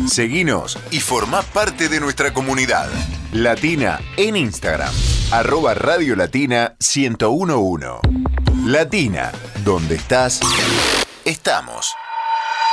Seguinos y formá parte de nuestra comunidad. Latina en Instagram. @Radio Latina 1011. Latina, donde estás, estamos.